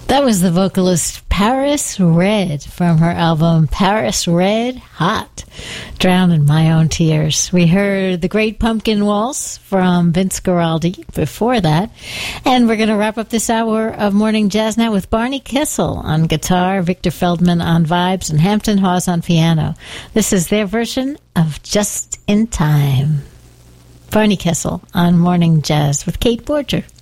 That was the vocalist Paris Red from her album Paris Red Hot, Drown in My Own Tears. We heard The Great Pumpkin Waltz from Vince Guaraldi before that. And we're going to wrap up this hour of Morning Jazz now with Barney Kessel on guitar, Victor Feldman on vibes, and Hampton Hawes on piano. This is their version of Just in Time. Barney Kessel on Morning Jazz with Kate Borger.